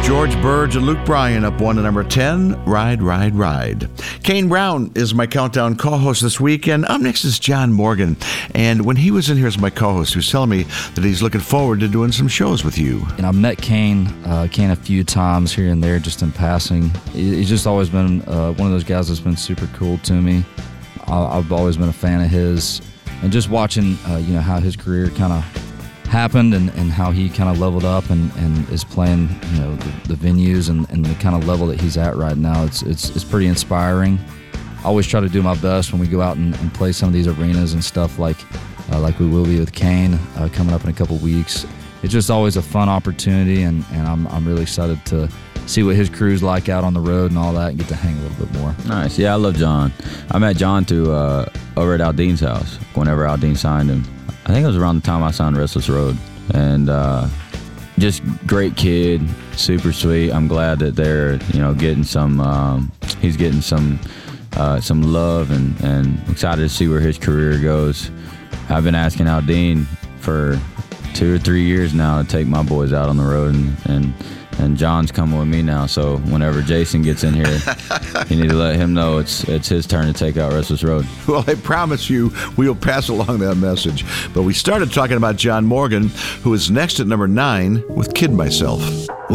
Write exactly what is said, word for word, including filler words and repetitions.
George Burge and Luke Bryan up one to number ten, Ride, Ride, Ride. Kane Brown is my Countdown co-host this week, and up next is John Morgan. And when he was in here as my co-host, he was telling me that he's looking forward to doing some shows with you. And I've met Kane, uh, Kane a few times here and there, just in passing. He- He's just always been uh, one of those guys that's been super cool to me. I- I've always been a fan of his, and just watching, uh, you know, how his career kind of happened and, and how he kind of leveled up and, and is playing, you know, the, the venues and, and the kind of level that he's at right now. It's it's it's pretty inspiring. I always try to do my best when we go out and, and play some of these arenas and stuff like uh, like we will be with Kane uh, coming up in a couple weeks. It's just always a fun opportunity, and, and I'm I'm really excited to see what his crew's like out on the road and all that, and get to hang a little bit more. Nice. Yeah, I love John. I met John through uh, over at Aldean's house whenever Aldean signed him. I think it was around the time I signed Restless Road. And uh, just great kid, super sweet. I'm glad that they're, you know, getting some, um, he's getting some uh, some love, and, and excited to see where his career goes. I've been asking Aldean for two or three years now to take my boys out on the road, and, and And John's coming with me now, so whenever Jason gets in here, you need to let him know it's it's his turn to take out Restless Road. Well, I promise you we'll pass along that message. But we started talking about John Morgan, who is next at number nine with Kid Myself.